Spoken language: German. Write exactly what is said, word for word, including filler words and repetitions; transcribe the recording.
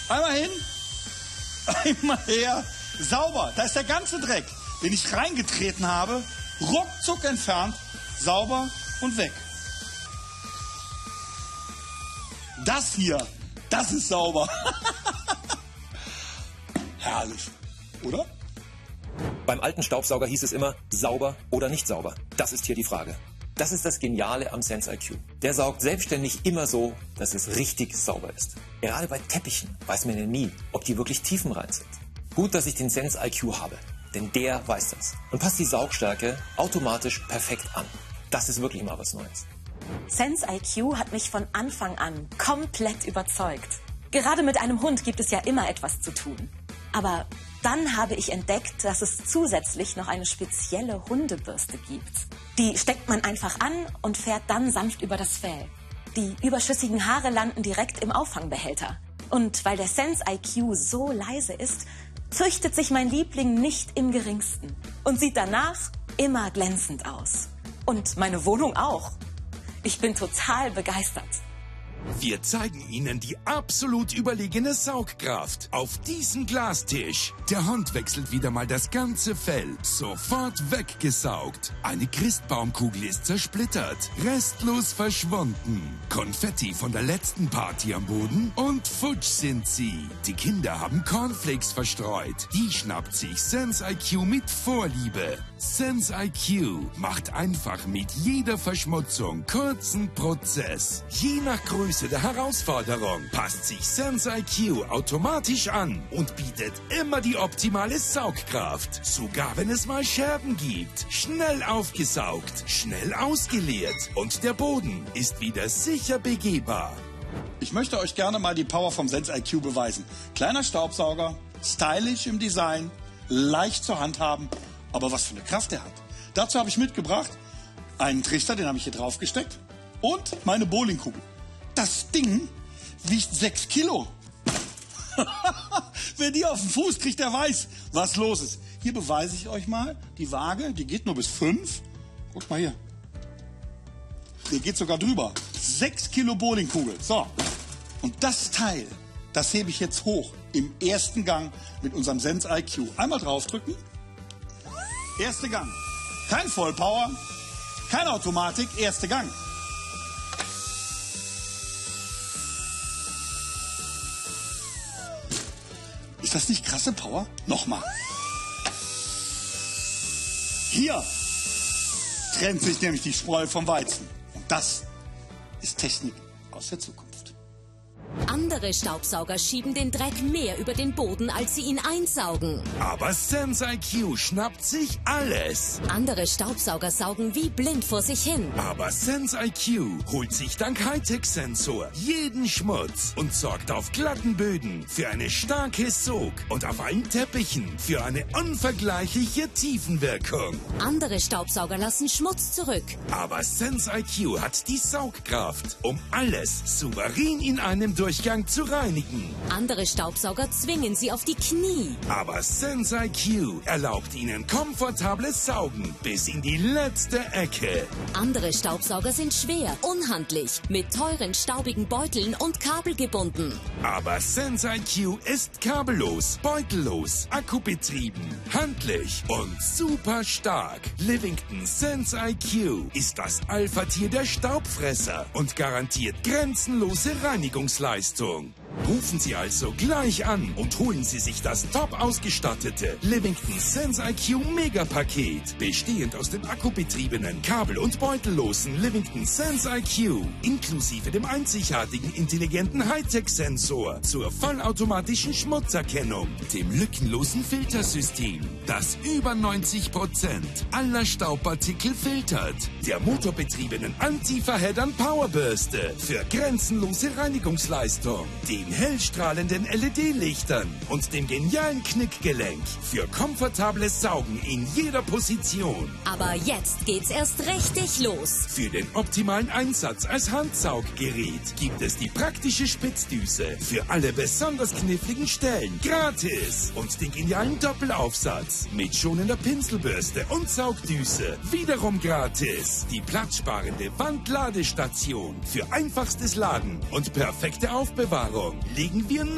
Einmal hin, einmal her. Sauber. Da ist der ganze Dreck, den ich reingetreten habe, ruckzuck entfernt, sauber und weg. Das hier, das ist sauber. Herrlich, oder? Beim alten Staubsauger hieß es immer, sauber oder nicht sauber. Das ist hier die Frage. Das ist das Geniale am Sense I Q. Der saugt selbstständig immer so, dass es richtig sauber ist. Gerade bei Teppichen weiß man ja nie, ob die wirklich tiefenrein sind. Gut, dass ich den Sense I Q habe, denn der weiß das und passt die Saugstärke automatisch perfekt an. Das ist wirklich mal was Neues. Sense I Q hat mich von Anfang an komplett überzeugt. Gerade mit einem Hund gibt es ja immer etwas zu tun. Aber dann habe ich entdeckt, dass es zusätzlich noch eine spezielle Hundebürste gibt. Die steckt man einfach an und fährt dann sanft über das Fell. Die überschüssigen Haare landen direkt im Auffangbehälter. Und weil der Sense I Q so leise ist, fürchtet sich mein Liebling nicht im geringsten und sieht danach immer glänzend aus. Und meine Wohnung auch. Ich bin total begeistert. Wir zeigen Ihnen die absolut überlegene Saugkraft auf diesem Glastisch. Der Hund wechselt wieder mal das ganze Fell. Sofort weggesaugt. Eine Christbaumkugel ist zersplittert. Restlos verschwunden. Konfetti von der letzten Party am Boden und futsch sind sie. Die Kinder haben Cornflakes verstreut. Die schnappt sich Sense I Q mit Vorliebe. Sense I Q macht einfach mit jeder Verschmutzung kurzen Prozess. Je nach Größe der Herausforderung passt sich Sense I Q automatisch an und bietet immer die optimale Saugkraft. Sogar wenn es mal Scherben gibt. Schnell aufgesaugt, schnell ausgeleert und der Boden ist wieder sicher begehbar. Ich möchte euch gerne mal die Power vom Sense I Q beweisen. Kleiner Staubsauger, stylisch im Design, leicht zu handhaben, aber was für eine Kraft er hat. Dazu habe ich mitgebracht einen Trichter, den habe ich hier drauf gesteckt, und meine Bowlingkugel. Das Ding wiegt sechs Kilo. Wer die auf den Fuß kriegt, der weiß, was los ist. Hier beweise ich euch mal die Waage, die geht nur bis fünf. Guck mal hier. Die geht sogar drüber. sechs Kilo Bowlingkugel. So. Und das Teil, das hebe ich jetzt hoch im ersten Gang mit unserem Sense I Q. Einmal draufdrücken. Erster Gang. Kein Vollpower, keine Automatik, erster Gang. Ist das nicht krasse Power? Nochmal. Hier trennt sich nämlich die Spreu vom Weizen. Und das ist Technik aus der Zukunft. Andere Staubsauger schieben den Dreck mehr über den Boden, als sie ihn einsaugen. Aber Sense I Q schnappt sich alles. Andere Staubsauger saugen wie blind vor sich hin. Aber Sense I Q holt sich dank Hightech-Sensor jeden Schmutz und sorgt auf glatten Böden für eine starke Sog und auf allen Teppichen für eine unvergleichliche Tiefenwirkung. Andere Staubsauger lassen Schmutz zurück. Aber Sense I Q hat die Saugkraft, um alles souverän in einem Durchgang zu reinigen. Andere Staubsauger zwingen sie auf die Knie. Aber Sense I Q erlaubt ihnen komfortables Saugen bis in die letzte Ecke. Andere Staubsauger sind schwer, unhandlich, mit teuren, staubigen Beuteln und Kabel gebunden. Aber Sense I Q ist kabellos, beutellos, akkubetrieben, handlich und super stark. Livington Sense I Q ist das Alpha-Tier der Staubfresser und garantiert grenzenlose Reinigungsleistung. Rufen Sie also gleich an und holen Sie sich das top ausgestattete Livington Sense I Q Megapaket, bestehend aus dem akkubetriebenen, kabel- und beutellosen Livington Sense I Q, inklusive dem einzigartigen intelligenten Hightech-Sensor zur vollautomatischen Schmutzerkennung, dem lückenlosen Filtersystem, das über neunzig Prozent aller Staubpartikel filtert, der motorbetriebenen Anti-Verheddern Powerbürste für grenzenlose Reinigungsleistung, den hellstrahlenden L E D-Lichtern und dem genialen Knickgelenk für komfortables Saugen in jeder Position. Aber jetzt geht's erst richtig los. Für den optimalen Einsatz als Handsauggerät gibt es die praktische Spitzdüse für alle besonders kniffligen Stellen gratis und den genialen Doppelaufsatz mit schonender Pinselbürste und Saugdüse wiederum gratis. Die platzsparende Wandladestation für einfachstes Laden und perfekte Aufbewahrung legen wir